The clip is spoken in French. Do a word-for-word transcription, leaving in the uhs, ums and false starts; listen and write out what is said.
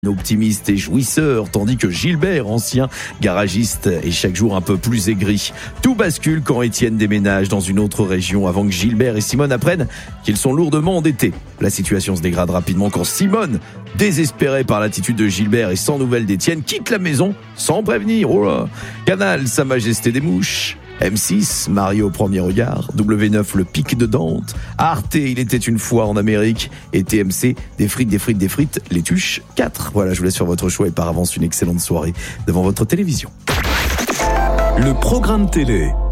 Optimiste et jouisseur, tandis que Gilbert, ancien garagiste, est chaque jour un peu plus aigri. Tout bascule quand Étienne déménage dans une autre région avant que Gilbert et Simone apprennent qu'ils sont lourdement endettés. La situation se dégrade rapidement quand Simone, désespérée par l'attitude de Gilbert et sans nouvelles d'Étienne, quitte la maison sans prévenir. Oh là. Canal, Sa Majesté des Mouches. M six, Marié au premier regard, W neuf, Le Pic de Dante, Arte, Il était une fois en Amérique, et T M C, Des frites, des frites, des frites, Les Tuches quatre. Voilà, je vous laisse faire votre choix et par avance une excellente soirée devant votre télévision. Le programme télé.